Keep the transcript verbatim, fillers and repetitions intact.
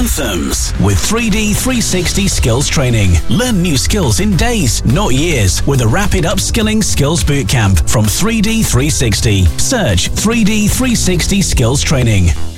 Anthems with three D three sixty Skills Training. Learn new skills in days, not years, with a rapid upskilling skills bootcamp from three D three sixty. Search three D three sixty Skills Training.